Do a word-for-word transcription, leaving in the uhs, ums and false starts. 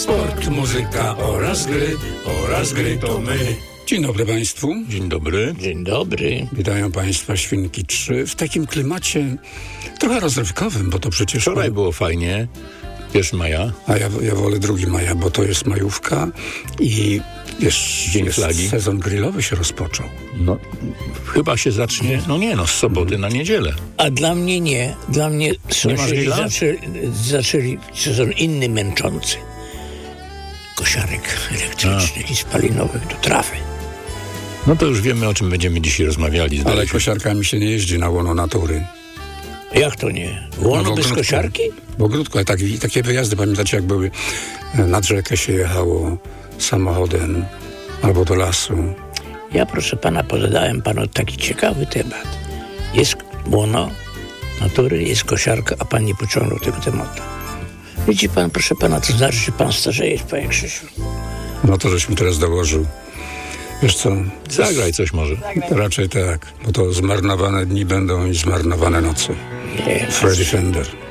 Sport, muzyka oraz gry, oraz gry to my. Dzień dobry Państwu. Dzień dobry. Dzień dobry. Witają Państwa Świnki trzy w takim klimacie trochę rozrywkowym, bo to przecież... Wczoraj było fajnie, pierwszego maja. A ja, ja wolę drugiego maja, bo to jest majówka i wiesz, Dzień jest flagi. Sezon grillowy się rozpoczął. No, chyba się zacznie, no nie no, z soboty na niedzielę. A dla mnie nie. Dla mnie Nie masz sąsiedzi grilla? zaczęli, zaczęli sezon inny, męczący. Kosiarek elektrycznych i spalinowych do trawy. No to już wiemy, o czym będziemy dzisiaj rozmawiali. zdaje Ale się. kosiarkami się nie jeździ na łono natury. Jak to nie? Łono No, w bez ogródku. kosiarki? W ogródku, ale tak, takie wyjazdy, pamiętacie, jak były nad rzekę się jechało samochodem albo do lasu. Ja, proszę pana, podałem panu taki ciekawy temat. Jest łono natury, jest kosiarka, a pan nie pociągnął tego tematu. Widzi pan, proszę pana, to znaczy, że pan starzeje, panie Krzysiu. No to żeś mi teraz dołożył. Wiesz co? Zagraj coś może. To raczej tak, bo to zmarnowane dni będą i zmarnowane noce. Nie, Freddy Fender.